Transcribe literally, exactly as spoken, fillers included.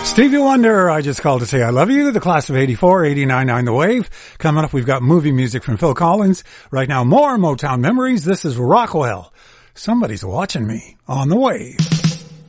Stevie Wonder, I Just Called to Say I Love You, the class of eighty-four, eighty-nine nine The Wave. Coming up, we've got movie music from Phil Collins. Right now, more Motown memories. This is Rockwell. Somebody's watching me on The Wave.